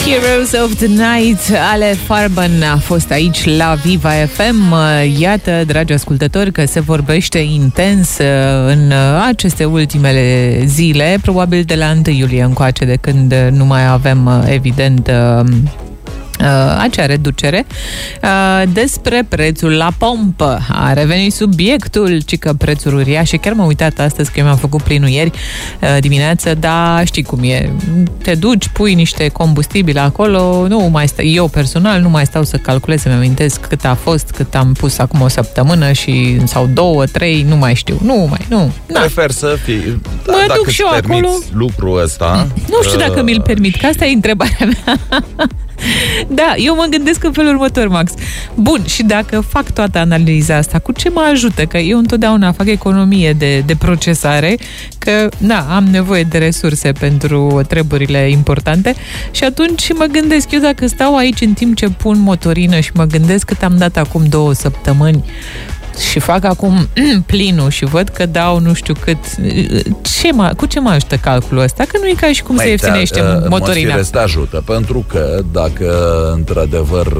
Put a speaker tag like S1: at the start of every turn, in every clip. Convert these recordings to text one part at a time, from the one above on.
S1: Heroes of the Night ale Farben a fost aici la Viva FM. Iată, dragi ascultători, că se vorbește intens în aceste ultimele zile, probabil de la 1 iulie încoace, de când nu mai avem, evident, acea reducere, despre prețul la pompă. A revenit subiectul, cică prețuri uriașe. Chiar m-am uitat astăzi că eu mi-am făcut plinul ieri dimineață, dar știi cum e. Te duci, pui niște combustibil acolo, nu mai stau, eu personal nu mai stau să calculez, să-mi amintesc cât a fost, cât am pus acum o săptămână sau 2, 3, nu mai știu. Nu.
S2: Prefer să fii...
S1: Mă duc și eu acolo.
S2: Lucrul ăsta...
S1: Nu știu dacă mi-l permit, că asta e întrebarea mea. Da, eu mă gândesc în felul următor, Max. Bun, și dacă fac toată analiza asta, cu ce mă ajută? Că eu întotdeauna fac economie de procesare, că, da, am nevoie de resurse pentru treburile importante și atunci mă gândesc, eu dacă stau aici în timp ce pun motorină și mă gândesc cât am dat acum 2 săptămâni și fac acum plinul și văd că dau nu știu cât, cu ce mă ajută calculul ăsta? Că nu e ca și cum se ieftinește motorina.
S2: Te ajută, pentru că dacă într-adevăr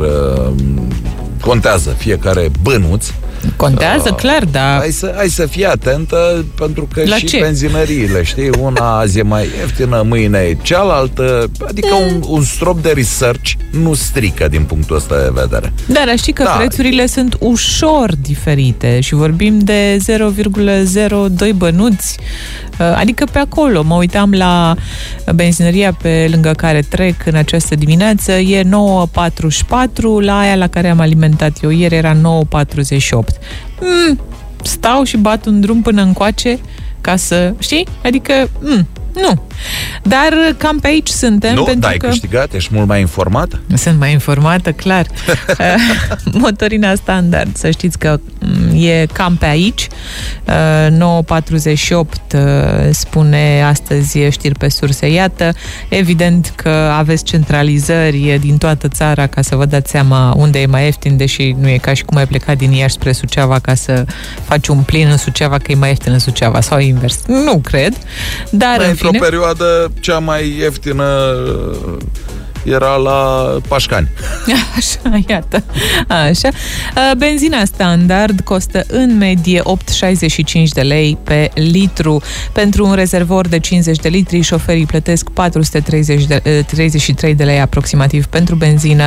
S2: contează fiecare bănuț.
S1: Contează, clar, dar...
S2: Hai să fii atentă, pentru că la și ce? Benzinăriile, știi? Una azi e mai ieftină, mâine e cealaltă, adică un strop de research nu strică din punctul ăsta de vedere. Dar
S1: știi că prețurile sunt ușor diferite și vorbim de 0,02 bănuți, adică pe acolo. Mă uitam la benzinăria pe lângă care trec în această dimineață, e 9,44, la aia la care am alimentat eu ieri era 9,48. Stau și bat un drum până încoace ca să, știi? Adică, nu. Dar cam pe aici suntem.
S2: Nu,
S1: pentru
S2: ai
S1: că
S2: câștigat? Ești mult mai informată?
S1: Sunt mai informată, clar. Motorina standard, să știți că e cam pe aici. 9,48 spune astăzi știri pe surse. Iată, evident că aveți centralizări din toată țara ca să vă dați seama unde e mai ieftin, deși nu e ca și cum ai plecat din Iași spre Suceava ca să faci un plin în Suceava, că e mai ieftin în Suceava, sau invers. Nu cred. Dar
S2: într-o perioadă cea mai ieftină era la Pașcani.
S1: Așa, iată. Așa. Benzina standard costă în medie 8,65 de lei pe litru. Pentru un rezervor de 50 de litri, șoferii plătesc 433 de lei aproximativ pentru benzină,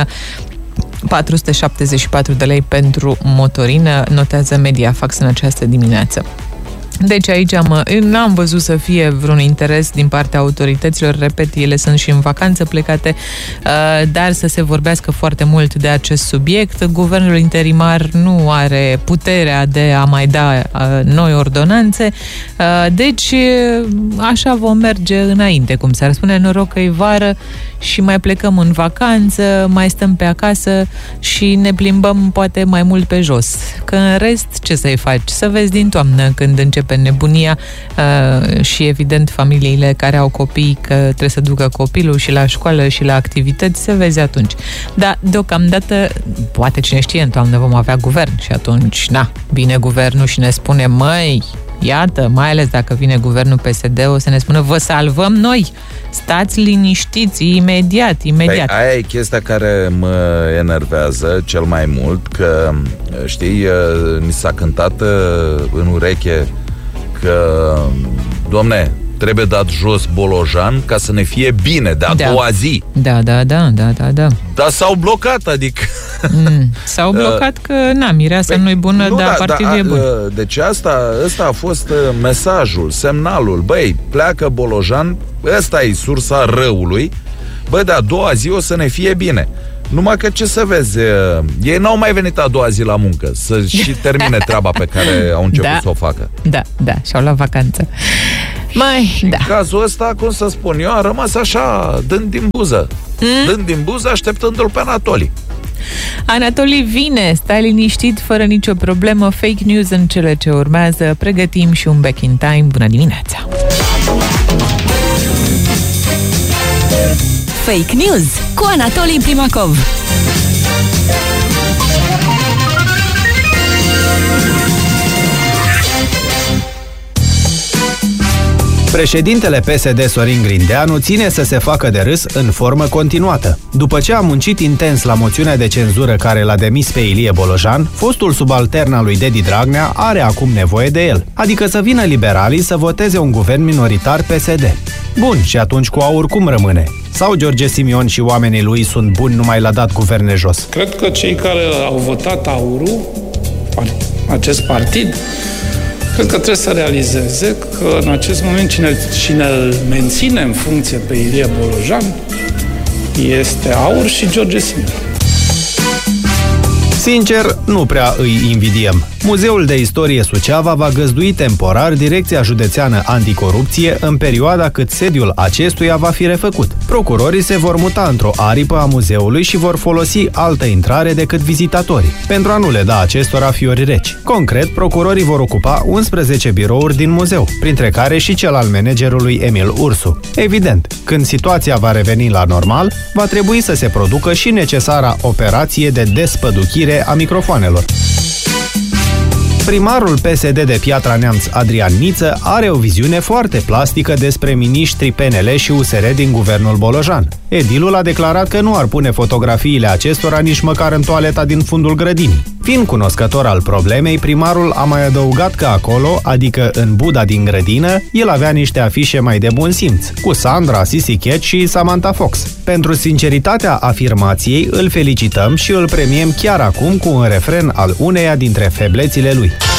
S1: 474 de lei pentru motorină, notează Mediafax în această dimineață. Deci aici n-am văzut să fie vreun interes din partea autorităților, repet, ele sunt și în vacanță plecate, dar să se vorbească foarte mult de acest subiect. Guvernul interimar nu are puterea de a mai da noi ordonanțe, deci așa vom merge înainte, cum s-ar spune, noroc că e vară și mai plecăm în vacanță, mai stăm pe acasă și ne plimbăm poate mai mult pe jos. Că în rest, ce să-i faci? Să vezi din toamnă când începe nebunia și evident familiile care au copii că trebuie să ducă copilul și la școală și la activități, să vezi atunci. Dar deocamdată, poate cine știe, în toamnă vom avea guvern și atunci, vine guvernul și ne spune, măi, iată, mai ales dacă vine guvernul PSD, o să ne spună, vă salvăm noi, stați liniștiți, imediat.
S2: Păi, aia e chestia care mă enervează cel mai mult, că, știi, ni s-a cântat în ureche că, domne, trebuie dat jos Bolojan ca să ne fie bine de a doua zi.
S1: Da.
S2: Dar s-au blocat, adică...
S1: S-au blocat că, mireasa nu-i bună, dar partidul e bun.
S2: Deci ăsta a fost mesajul, semnalul. Băi, pleacă Bolojan, ăsta e sursa răului. Băi, de a doua zi o să ne fie bine. Numai că, ce să vezi, ei n-au mai venit a doua zi la muncă să-și termine treaba pe care au început să o facă.
S1: Da, și-au luat vacanță.
S2: În cazul ăsta, cum să spun eu, a rămas așa, dând din buză, așteptându-l pe Anatoli.
S1: Anatoli vine, stai liniștit, fără nicio problemă. Fake news în cele ce urmează. Pregătim și un back in time. Bună dimineața!
S3: Fake news cu Anatoli Primakov.
S4: Președintele PSD Sorin Grindeanu ține să se facă de râs în formă continuată. După ce a muncit intens la moțiunea de cenzură care l-a demis pe Ilie Bolojan, fostul subaltern al lui Dedi Dragnea are acum nevoie de el, adică să vină liberalii să voteze un guvern minoritar PSD. Bun, și atunci cu AUR cum rămâne? Sau George Simion și oamenii lui sunt buni numai la dat guverne jos?
S5: Cred că cei care au votat AUR-ul, acest partid, cred că trebuie să realizeze că în acest moment cine îl menține în funcție pe Ilie Bolojan este AUR și George Simion.
S4: Sincer, nu prea îi invidiem. Muzeul de Istorie Suceava va găzdui temporar Direcția Județeană Anticorupție în perioada cât sediul acestuia va fi refăcut. Procurorii se vor muta într-o aripă a muzeului și vor folosi altă intrare decât vizitatorii, pentru a nu le da acestora fiori reci. Concret, procurorii vor ocupa 11 birouri din muzeu, printre care și cel al managerului Emil Ursu. Evident, când situația va reveni la normal, va trebui să se producă și necesara operație de despăduchire a microfoanelor. Primarul PSD de Piatra Neamț, Adrian Niță, are o viziune foarte plastică despre miniștrii PNL și USR din guvernul Bolojan. Edilul a declarat că nu ar pune fotografiile acestora nici măcar în toaleta din fundul grădinii. Fiind cunoscător al problemei, primarul a mai adăugat că acolo, adică în buda din grădină, el avea niște afișe mai de bun simț, cu Sandra, Sissy Catch și Samantha Fox. Pentru sinceritatea afirmației îl felicităm și îl premiem chiar acum cu un refren al uneia dintre feblețile lui.